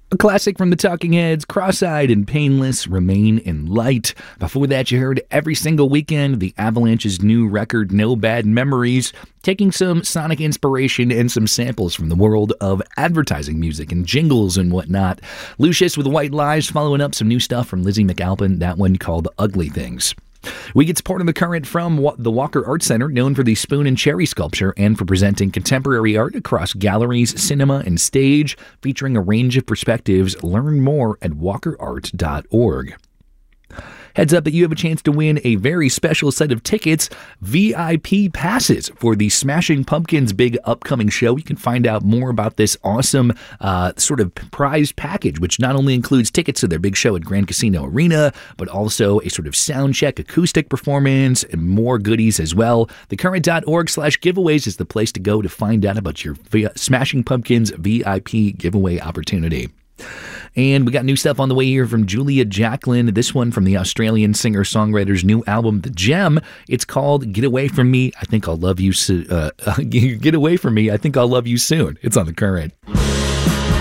A classic from the Talking Heads, Cross-Eyed and Painless, Remain in Light. Before that, you heard Every Single Weekend, the Avalanche's new record, No Bad Memories, taking some sonic inspiration and some samples from the world of advertising music and jingles and whatnot. Lucius with White Lies, following up some new stuff from Lizzie McAlpin, that one called Ugly Things. We get support on the current from the Walker Art Center, known for the Spoon and Cherry sculpture and for presenting contemporary art across galleries, cinema, and stage, featuring a range of perspectives. Learn more at walkerart.org. Heads up that you have a chance to win a very special set of tickets, VIP passes for the Smashing Pumpkins' big upcoming show. You can find out more about this awesome sort of prize package, which not only includes tickets to their big show at Grand Casino Arena, but also a sort of sound check acoustic performance and more goodies as well. Thecurrent.org/giveaways is the place to go to find out about your Smashing Pumpkins VIP giveaway opportunity. And we got new stuff on the way here from Julia Jacklin. This one from the Australian singer-songwriter's new album, The Gem. It's called Get Away From Me, I Think I'll Love You Soon. Get Away From Me, I Think I'll Love You Soon. It's on The Current.